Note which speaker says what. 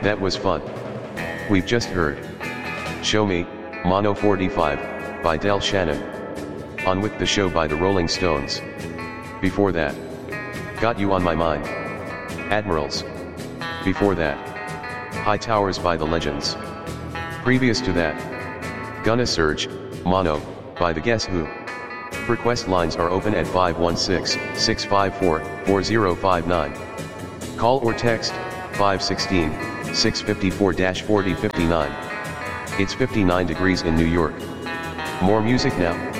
Speaker 1: That was fun. We've just heard Show Me, Mono 45, by Del Shannon. On With the Show by the Rolling Stones. Before that, Got You on My Mind, Admirals. Before that, High Towers by the Legends. Previous to that, Gonna Surge, Mono, by the Guess Who. Request lines are open at 516-654-4059. Call or text, 516-654-4059. It's 59 degrees in New York. More music now.